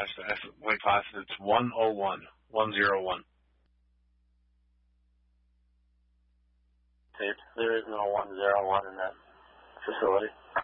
weight class. It's 101. 101. There is no 101 in that facility.